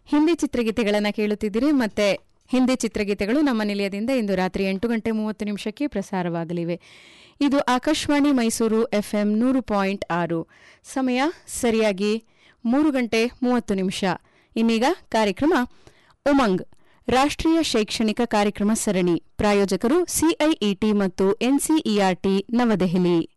ಹಿಂದಿ ಚಿತ್ರಗೀತೆಗಳನ್ನು ಕೇಳುತ್ತಿದ್ದೀರಿ. ಮತ್ತೆ ಹಿಂದಿ ಚಿತ್ರಗೀತೆಗಳು ನಮ್ಮ ನಿಲಯದಿಂದ ಇಂದು ರಾತ್ರಿ 8:30 ಪ್ರಸಾರವಾಗಲಿವೆ. ಇದು ಆಕಾಶವಾಣಿ ಮೈಸೂರು FM 100.6. ಸಮಯ ಸರಿಯಾಗಿ 3:30. ಇನ್ನೀಗ ಕಾರ್ಯಕ್ರಮ ಉಮಂಗ್ ರಾಷ್ಟ್ರೀಯ ಶೈಕ್ಷಣಿಕ ಕಾರ್ಯಕ್ರಮ ಸರಣಿ. ಪ್ರಾಯೋಜಕರು CIET ಮತ್ತು NCERT ನವದೆಹಲಿ.